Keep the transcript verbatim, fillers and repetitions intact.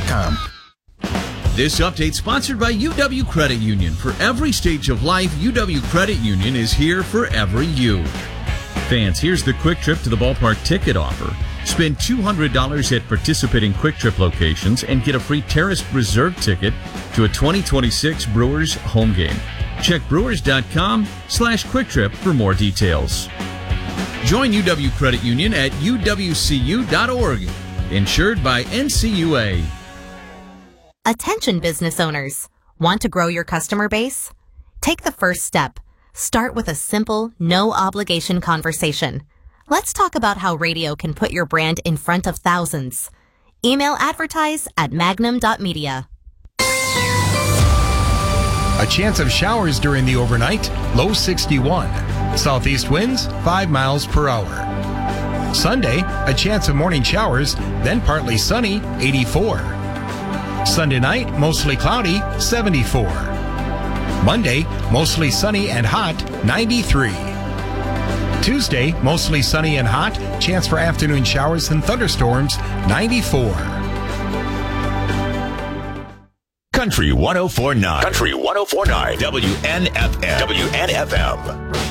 com. This update sponsored by U W Credit Union. For every stage of life, U W Credit Union is here for every you. Fans, here's the Quick Trip to the Ballpark ticket offer. Spend two hundred dollars at participating Quick Trip locations and get a free Terrace Reserve ticket to a twenty twenty-six Brewers home game. Check brewers.com slash Quick Trip for more details. Join U W Credit Union at U W C U dot org. Insured by N C U A. Attention business owners. Want to grow your customer base? Take the first step. Start with a simple, no-obligation conversation. Let's talk about how radio can put your brand in front of thousands. Email advertise at magnum dot media. A chance of showers during the overnight, low sixty-one. Southeast winds, five miles per hour. Sunday, a chance of morning showers, then partly sunny, eighty-four. Sunday night, mostly cloudy, seventy-four. Monday, mostly sunny and hot, ninety-three. Tuesday, mostly sunny and hot, chance for afternoon showers and thunderstorms, ninety-four. Country one oh four point nine. Country one oh four point nine. W N F M. W N F M.